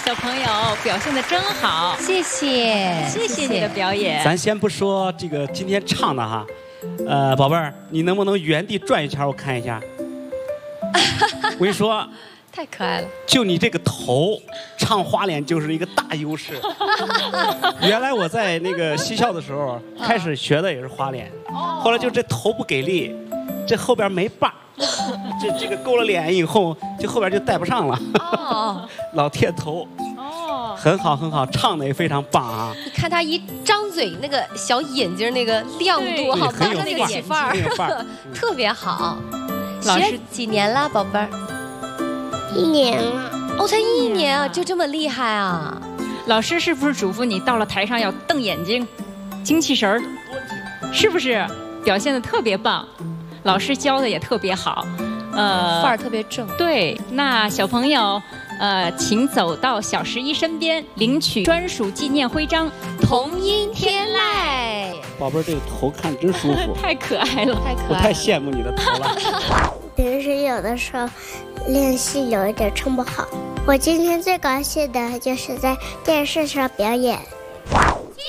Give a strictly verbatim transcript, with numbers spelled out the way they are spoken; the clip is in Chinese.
小朋友表现得真好， 谢谢， 谢谢你的表演。 咱先不说这个今天唱的哈，呃，宝贝儿，你能不能原地转一圈，我看一下？我跟你说， 太可爱了。 就你这个头，唱花脸就是一个大优势。原来我在那个西校的时候，开始学的也是花脸，后来就这头不给力，这后边没把。这这个勾了脸以后，就后边就带不上了。哦，老贴头。哦，很好很好，唱的也非常棒啊！ 你看他一张嘴，那个小眼睛那个亮度，好吧，他那个眼范儿，特别好。学几年了，宝贝儿？ 一年了。 哦，才一年啊，就这么厉害啊！ 老师是不是嘱咐你到了台上要瞪眼睛、精气神儿？是不是表现的特别棒？老师教的也特别好， 呃，范儿特别正。 对，那小朋友，呃，请走到小十一身边，领取专属纪念徽章。 童音天籁， 宝贝儿，这个头看真舒服， 太可爱了， 太可爱了， 我太羡慕你的头了。 平时有的时候练习有一点唱不好，我今天最高兴的就是在电视上表演。